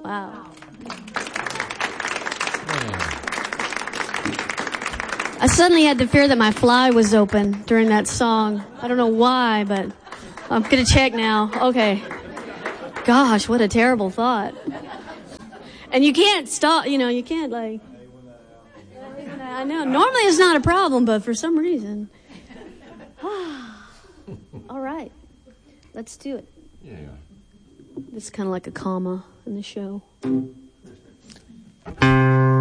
Wow. I suddenly had the fear that my fly was open during that song. I don't know why, but I'm going to check now. Okay. Gosh, what a terrible thought. And you can't stop, you can't I know. Normally it's not a problem, but for some reason. All right. Let's do it. Yeah. This is kind of like a comma in the show.